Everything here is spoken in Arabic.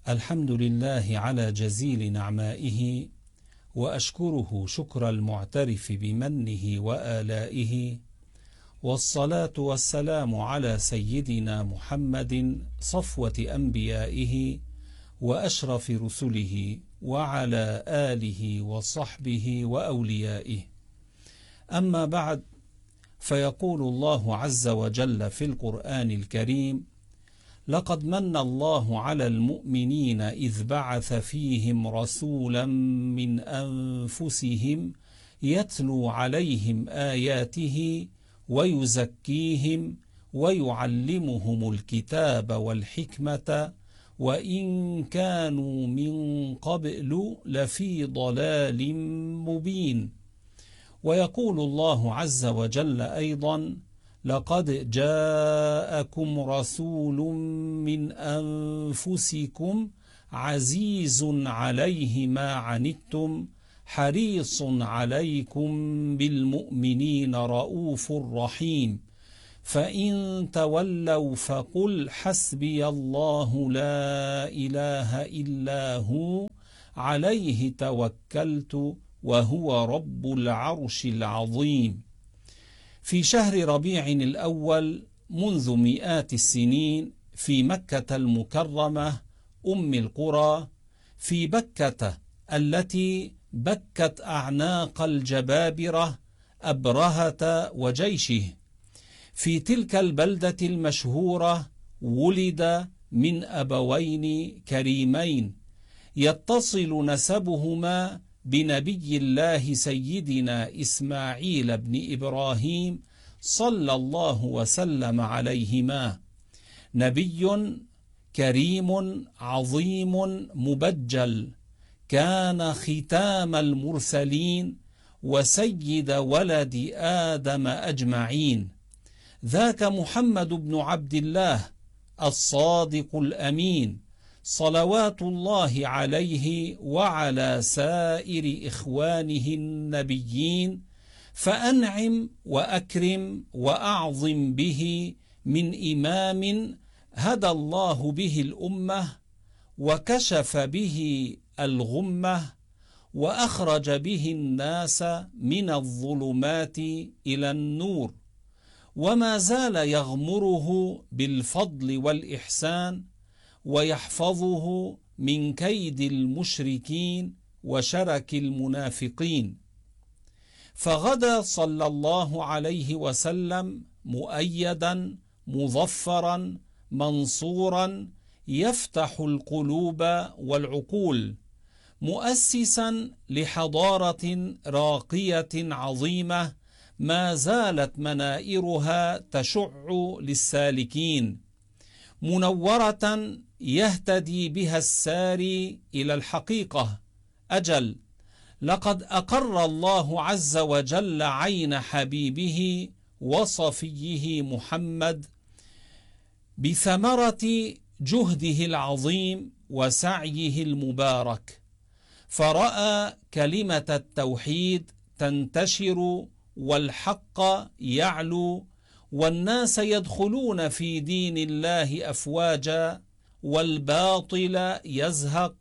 الحمد لله على جزيل نعمائه، وأشكره شكر المعترف بمنه وآلائه، والصلاة والسلام على سيدنا محمد صفوة أنبيائه وأشرف رسله، وعلى آله وصحبه وأوليائه. أما بعد، فيقول الله عز وجل في القرآن الكريم: لقد من الله على المؤمنين إذ بعث فيهم رسولا من أنفسهم يتلو عليهم آياته ويزكيهم ويعلمهم الكتاب والحكمة وإن كانوا من قبل لفي ضلال مبين. ويقول الله عز وجل أيضا: لقد جاءكم رسول من أنفسكم عزيز عليه ما عنتم حريص عليكم بالمؤمنين رؤوف رحيم، فإن تولوا فقل حسبي الله لا إله إلا هو عليه توكلت وهو رب العرش العظيم. في شهر ربيع الأول منذ مئات السنين، في مكة المكرمة أم القرى، في بكة التي بكت أعناق الجبابرة أبرهة وجيشه، في تلك البلدة المشهورة ولد من أبوين كريمين يتصل نسبهما بنبي الله سيدنا إسماعيل بن إبراهيم صلى الله وسلم عليهما. نبي كريم عظيم مبجل، كان ختام المرسلين وسيد ولد آدم أجمعين. ذاك محمد بن عبد الله الصادق الأمين، صلوات الله عليه وعلى سائر إخوانه النبيين، فأنعم وأكرم وأعظم به من إمام هدى الله به الأمة وكشف به الغمة وأخرج به الناس من الظلمات إلى النور، وما زال يغمره بالفضل والإحسان ويحفظه من كيد المشركين وشرك المنافقين. فغدا صلى الله عليه وسلم مؤيدا مظفرا منصورا، يفتح القلوب والعقول، مؤسسا لحضارة راقية عظيمة ما زالت منائرها تشع للسالكين، منورة يهتدي بها الساري إلى الحقيقة. أجل، لقد أقر الله عز وجل عين حبيبه وصفيه محمد بثمرة جهده العظيم وسعيه المبارك، فرأى كلمة التوحيد تنتشر والحق يعلو والناس يدخلون في دين الله أفواجا، والباطل يزهق